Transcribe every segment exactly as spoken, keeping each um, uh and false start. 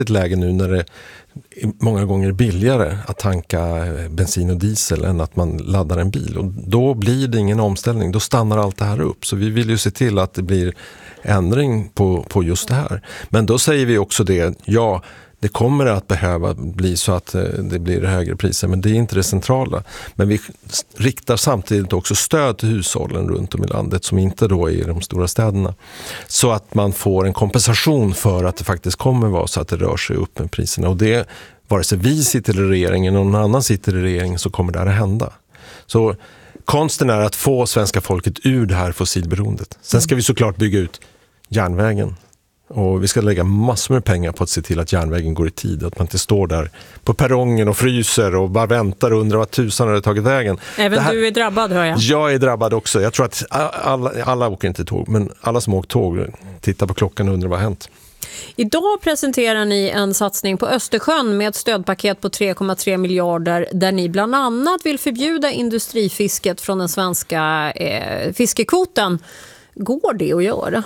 ett läge nu när det är många gånger billigare att tanka bensin och diesel än att man laddar en bil. Och då blir det ingen omställning, då stannar allt det här upp. Så vi vill ju se till att det blir ändring på, på just det här. Men då säger vi också det, ja, det kommer att behöva bli så att det blir högre priser, men det är inte det centrala. Men vi riktar samtidigt också stöd till hushållen runt om i landet som inte då är i de stora städerna. Så att man får en kompensation för att det faktiskt kommer vara så att det rör sig upp med priserna. Och det, vare sig vi sitter i regeringen och någon annan sitter i regeringen, så kommer det här att hända. Så konsten är att få svenska folket ur det här fossilberoendet. Sen ska vi såklart bygga ut järnvägen. Och vi ska lägga massor med pengar på att se till att järnvägen går i tid. Att man inte står där på perrongen och fryser och bara väntar och undrar vad tusan har det tagit vägen. Även här, du är drabbad, hör jag. Jag är drabbad också. Jag tror att alla, alla åker inte tåg, men alla som åker tåg tittar på klockan och undrar vad har hänt. Idag presenterar ni en satsning på Östersjön med ett stödpaket på tre komma tre miljarder där ni bland annat vill förbjuda industrifisket från den svenska eh, fiskekvoten. Går det att göra?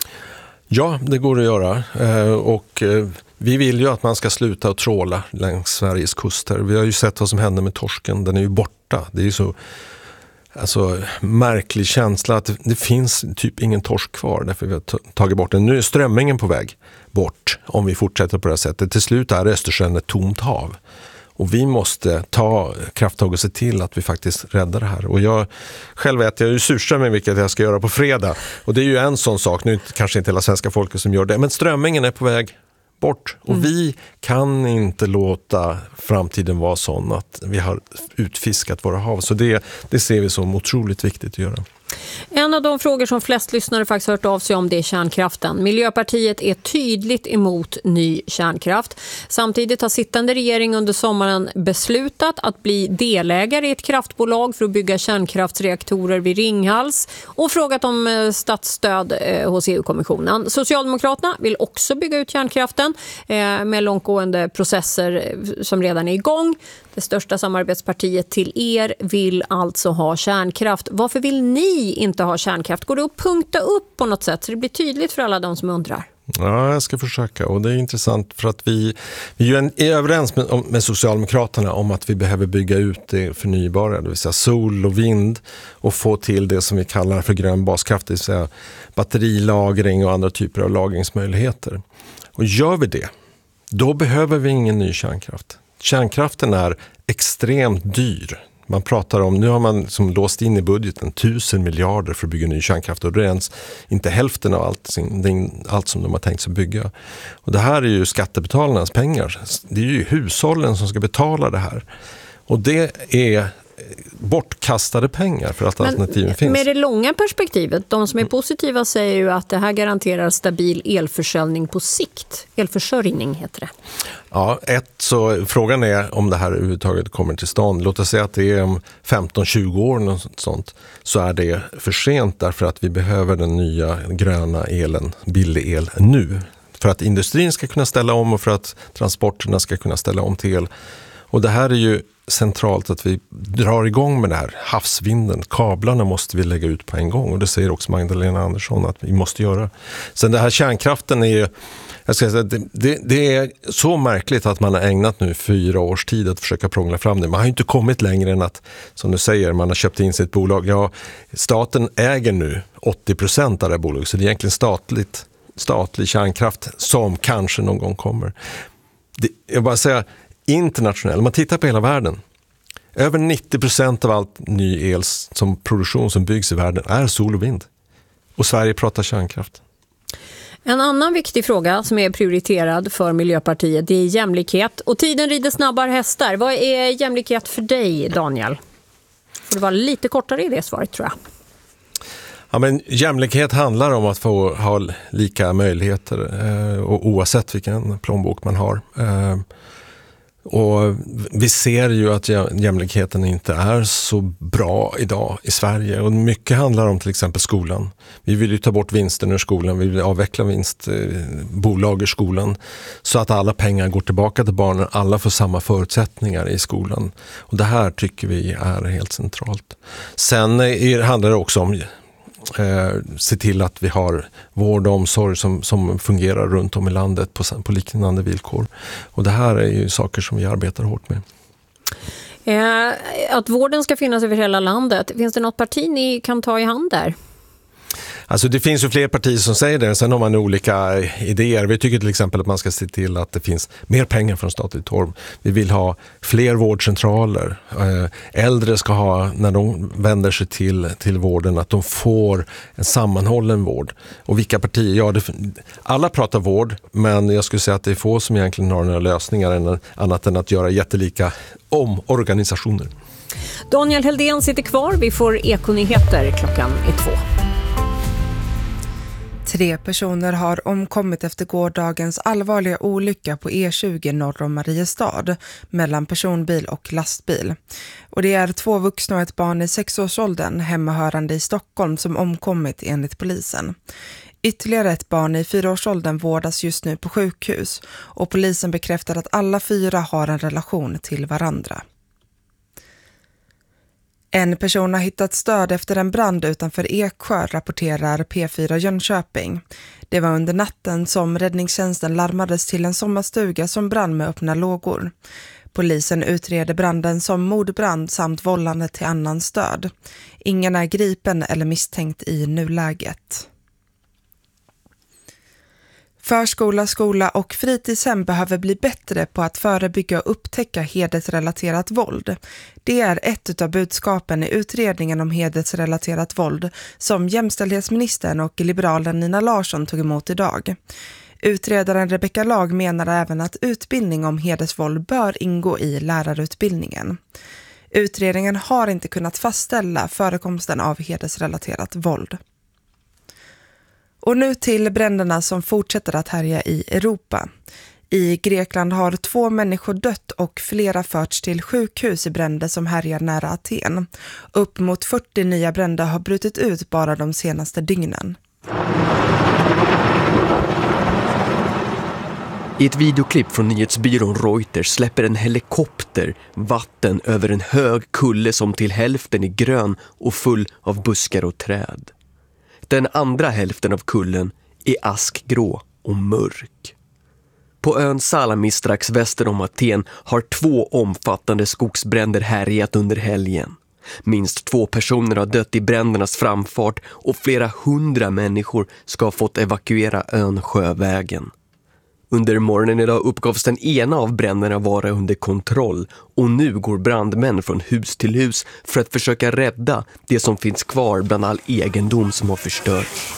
Ja, det går att göra. Och vi vill ju att man ska sluta att tråla längs Sveriges kuster. Vi har ju sett vad som händer med torsken. Den är ju borta. Det är ju så alltså, märklig känsla att det, det finns typ ingen torsk kvar. Därför vi har t- tagit bort den. Nu är strömmingen på väg bort om vi fortsätter på det här sättet. Till slut är Östersjön ett tomt hav. Och vi måste ta krafttag och se till att vi faktiskt räddar det här. Och jag själv vet, jag är ju surströmming, vilket jag ska göra på fredag. Och det är ju en sån sak, nu kanske inte hela svenska folket som gör det. Men strömmingen är på väg bort. Och mm. vi kan inte låta framtiden vara sån att vi har utfiskat våra hav. Så det, det ser vi som otroligt viktigt att göra. En av de frågor som flest lyssnare faktiskt hört av sig om, det är kärnkraften. Miljöpartiet är tydligt emot ny kärnkraft. Samtidigt har sittande regering under sommaren beslutat att bli delägare i ett kraftbolag för att bygga kärnkraftsreaktorer vid Ringhals och frågat om statsstöd hos E U-kommissionen. Socialdemokraterna vill också bygga ut kärnkraften med långtgående processer som redan är igång. Det största samarbetspartiet till er vill alltså ha kärnkraft. Varför vill ni inte ha kärnkraft? Går det att punkta upp på något sätt så det blir tydligt för alla de som undrar? Ja, jag ska försöka. Och det är intressant för att vi, vi är överens med, med Socialdemokraterna om att vi behöver bygga ut det förnybara, det vill säga sol och vind, och få till det som vi kallar för grön baskraft, det vill säga batterilagring och andra typer av lagringsmöjligheter. Och gör vi det, då behöver vi ingen ny kärnkraft. Kärnkraften är extremt dyr. Man pratar om, nu har man som låst in i budgeten tusen miljarder för att bygga ny kärnkraft, och det är ens inte hälften av allt, allt som de har tänkt sig bygga. Och det här är ju skattebetalarnas pengar. Det är ju hushållen som ska betala det här. Och det är bortkastade pengar för att alternativen finns. Med det långa perspektivet, de som är positiva säger ju att det här garanterar stabil elförsörjning på sikt. Elförsörjning heter det. Ja, ett, så frågan är om det här överhuvudtaget kommer till stånd. Låt oss säga att det är om femton tjugo år och sånt, så är det för sent därför att vi behöver den nya gröna elen, billig el nu. För att industrin ska kunna ställa om och för att transporterna ska kunna ställa om till el. Och det här är ju centralt att vi drar igång med det här. Havsvinden, kablarna måste vi lägga ut på en gång. Och det säger också Magdalena Andersson att vi måste göra. Sen det här kärnkraften är, jag ska säga, det, det, det är så märkligt att man har ägnat nu fyra års tid att försöka prångla fram det. Man har ju inte kommit längre än att, som du säger, man har köpt in sitt bolag. Ja, staten äger nu åttio procent av det här bolaget, så det är egentligen statligt, statlig kärnkraft som kanske någon gång kommer. Det, jag bara säger, internationellt, om man tittar på hela världen, över nittio procent av allt ny el som produktion som byggs i världen är sol och vind. Och Sverige pratar kärnkraft. En annan viktig fråga som är prioriterad för Miljöpartiet, det är jämlikhet. Och tiden rider snabbare hästar. Vad är jämlikhet för dig, Daniel? Får det vara lite kortare i det svaret, tror jag. Ja, men jämlikhet handlar om att få ha lika möjligheter eh, och oavsett vilken plånbok man har. Eh, Och vi ser ju att jämlikheten inte är så bra idag i Sverige. Och mycket handlar om till exempel skolan. Vi vill ju ta bort vinsten ur skolan. Vi vill avveckla vinstbolag i skolan. Så att alla pengar går tillbaka till barnen. Alla får samma förutsättningar i skolan. Och det här tycker vi är helt centralt. Sen är, handlar det också om eh, se till att vi har vård och omsorg som, som fungerar runt om i landet på, på liknande villkor. Och det här är ju saker som vi arbetar hårt med. Eh, att vården ska finnas över hela landet. Finns det något parti ni kan ta i hand där? Alltså det finns ju fler partier som säger det. Sen har man olika idéer. Vi tycker till exempel att man ska se till att det finns mer pengar från statligt håll. Vi vill ha fler vårdcentraler. Äldre ska ha, när de vänder sig till, till vården, att de får en sammanhållen vård. Och vilka partier? Ja, det, alla pratar vård, men jag skulle säga att det är få som egentligen har några lösningar än, annat än att göra jättelika omorganisationer. Daniel Heldén sitter kvar. Vi får Ekonyheter klockan är två. Tre personer har omkommit efter gårdagens allvarliga olycka på E tjugo norr om Mariestad mellan personbil och lastbil. Och det är två vuxna och ett barn i sexårsåldern hemmahörande i Stockholm som omkommit enligt polisen. Ytterligare ett barn i fyraårsåldern vårdas just nu på sjukhus och polisen bekräftar att alla fyra har en relation till varandra. En person har hittat stöd efter en brand utanför Eksjö, rapporterar P fyra Jönköping. Det var under natten som räddningstjänsten larmades till en sommarstuga som brann med öppna lågor. Polisen utreder branden som mordbrand samt vållande till annan stöd. Ingen är gripen eller misstänkt i nuläget. Förskola, skola och fritidshem behöver bli bättre på att förebygga och upptäcka hedersrelaterat våld. Det är ett av budskapen i utredningen om hedersrelaterat våld som jämställdhetsministern och liberalen Nina Larsson tog emot idag. Utredaren Rebecca Lag menar även att utbildning om hedersvåld bör ingå i lärarutbildningen. Utredningen har inte kunnat fastställa förekomsten av hedersrelaterat våld. Och nu till bränderna som fortsätter att härja i Europa. I Grekland har två människor dött och flera förts till sjukhus i bränder som härjar nära Aten. Upp mot fyrtio nya bränder har brutit ut bara de senaste dygnen. I ett videoklipp från nyhetsbyrån Reuters släpper en helikopter vatten över en hög kulle som till hälften är grön och full av buskar och träd. Den andra hälften av kullen är askgrå och mörk. På ön Salamis strax väster om Aten har två omfattande skogsbränder härjat under helgen. Minst två personer har dött i brändernas framfart och flera hundra människor ska ha fått evakuera ön sjövägen. Under morgonen idag uppgavs den ena av bränderna vara under kontroll och nu går brandmän från hus till hus för att försöka rädda det som finns kvar bland all egendom som har förstörts.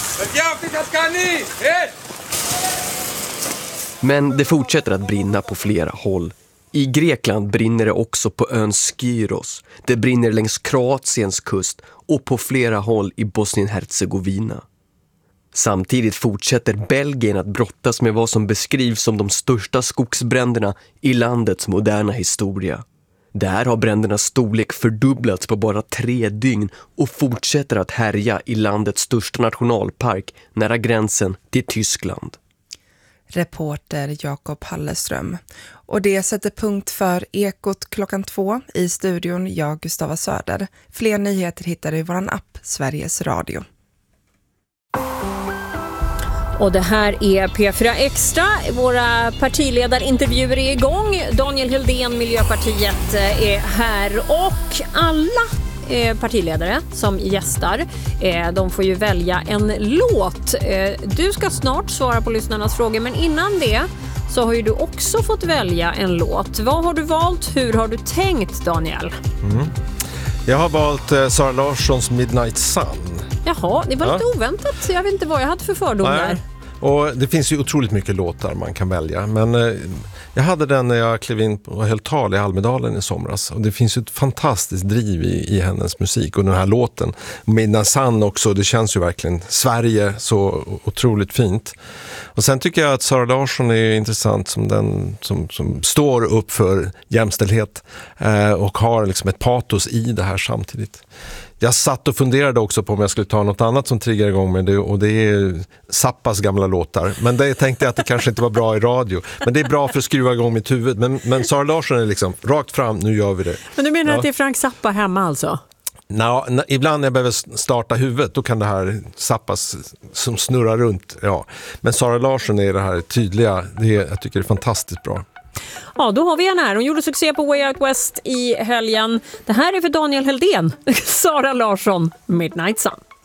Men det fortsätter att brinna på flera håll. I Grekland brinner det också på ön Skyros. Det brinner längs Kroatiens kust och på flera håll i Bosnien-Herzegovina. Samtidigt fortsätter Belgien att brottas med vad som beskrivs som de största skogsbränderna i landets moderna historia. Där har brändernas storlek fördubblats på bara tre dygn och fortsätter att härja i landets största nationalpark nära gränsen till Tyskland. Reporter Jakob Halleström. Och det sätter punkt för Ekot klockan två. I studion jag, Gustava Söder. Fler nyheter hittar du i vår app Sveriges Radio. Och det här är P fyra Extra. Våra partiledarintervjuer är igång. Daniel Heldén, Miljöpartiet, är här. Och alla partiledare som gästar, de får ju välja en låt. Du ska snart svara på lyssnarnas frågor, men innan det så har ju du också fått välja en låt. Vad har du valt? Hur har du tänkt, Daniel? Mm. Jag har valt Sara Larssons Midnight Sun. Jaha, det var ja. lite oväntat. Jag vet inte vad jag hade för fördomar. Nej. Och det finns ju otroligt mycket låtar man kan välja. Men eh, jag hade den när jag klev in och höll tal i Almedalen i somras. Och det finns ju ett fantastiskt driv i, i hennes musik och den här låten. Midnight Sun också, det känns ju verkligen Sverige så otroligt fint. Och sen tycker jag att Sara Larsson är intressant som den som, som står upp för jämställdhet eh, och har liksom ett patos i det här samtidigt. Jag satt och funderade också på om jag skulle ta något annat som triggar igång med det, och det är Zappas gamla låtar. Men det tänkte jag att det kanske inte var bra i radio. Men det är bra för att skruva igång mitt huvud. Men, men Sara Larsson är liksom rakt fram, nu gör vi det. Men du menar ja. att det är Frank Zappa hemma alltså? Nå, n- ibland när jag behöver starta huvudet, då kan det här sappas som snurrar runt. Ja. Men Sara Larsson är det här tydliga, det är, jag tycker det är fantastiskt bra. Ja, då har vi henne här. Hon gjorde succé på Way Out West i helgen. Det här är för Daniel Heldén, Sara Larsson, Midnight Sun.